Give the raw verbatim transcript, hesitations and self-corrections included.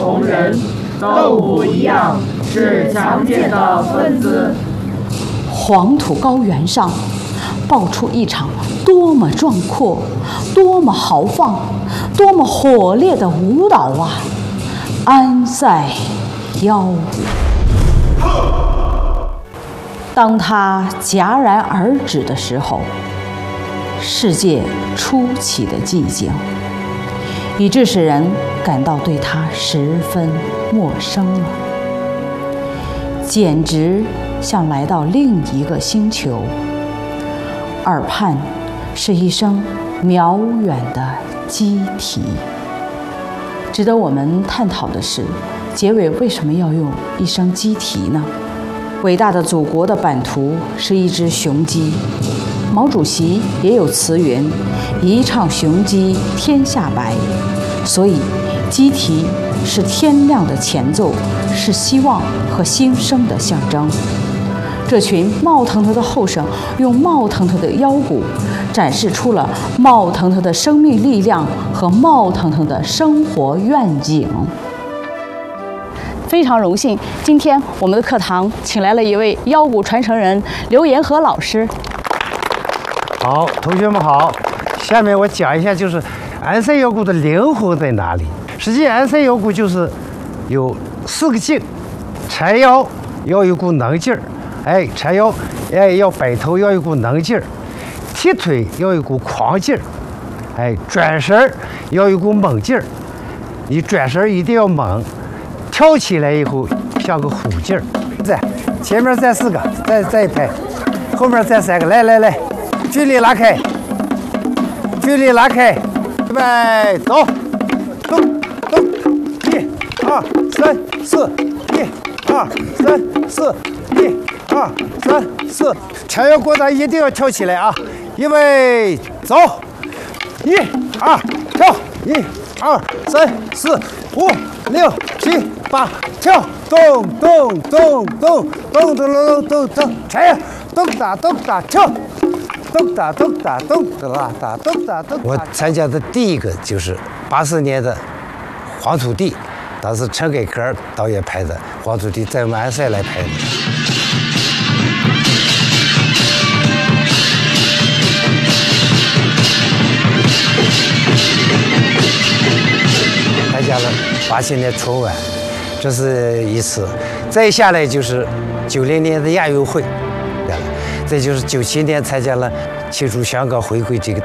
同人都不一样，是强健的分子。 黄土高原上，爆出一场多么壮阔、多么豪放、多么火烈的舞蹈啊！安塞妖舞。当它戛然而止的时候，世界出奇的寂静，以致使人感到对它十分陌生了，简直像来到另一个星球。耳畔是一声渺远的鸡啼。值得我们探讨的是，结尾为什么要用一声鸡啼呢？伟大的祖国的版图是一只雄鸡，毛主席也有词云：一唱雄鸡天下白。所以鸡啼是天亮的前奏，是希望和新生的象征。这群冒腾腾的后生用冒腾腾的腰鼓展示出了冒腾腾的生命力量和冒腾腾的生活愿景。非常荣幸，今天我们的课堂请来了一位腰鼓传承人刘延和老师。 好，同学们好，下面我讲一下，就是安塞腰鼓的灵魂在哪里。实际安塞腰鼓就是有四个劲：缠腰要有股能劲儿，哎，缠腰哎要摆头要有股能劲儿；踢腿要有股狂劲儿，哎，转身儿要有股猛劲儿。你转身一定要猛，跳起来以后像个虎劲儿。在前面再四个，再再一排，后面再三个，来来来，距离拉开，距离拉开，预备走，动动，一二三四，一二三四，一二三四，缠腰过咱一定要跳起来啊！预备走，一二跳，一二三四五六七八，跳，动动动动动动动动动，缠腰，动打动打跳。咚打咚打咚打打咚打咚。我参加的第一个就是八四年的《黄土地》，当时陈凯歌导演拍的《黄土地》，在我们安塞来拍的。参加了八七年春晚，这是一次。再下来就是九零年的亚运会。再就是九七年参加了庆祝香港回归这个